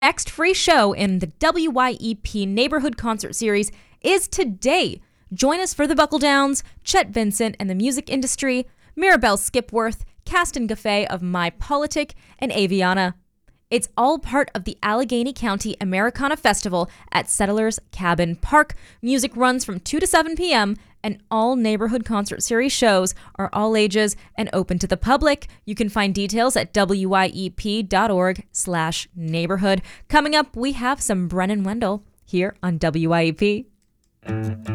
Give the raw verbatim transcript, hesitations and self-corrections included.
next free show in the W Y E P Neighborhood Concert Series is today. Join us for the Buckle Downs, Chet Vincent and the Music Industry, Mirabelle Skipworth, Cast and Cafe of My Politic, and Aviana. It's all part of the Allegheny County Americana Festival at Settlers Cabin Park. Music runs from two to seven p.m., and all Neighborhood Concert Series shows are all ages and open to the public. You can find details at wyep.org slash neighborhood. Coming up, we have some Brennan Wendell here on W Y E P.